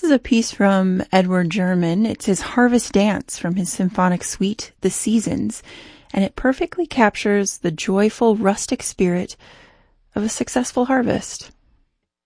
is a piece from Edward German. It's his Harvest Dance from his symphonic suite, The Seasons, and it perfectly captures the joyful rustic spirit of a successful harvest.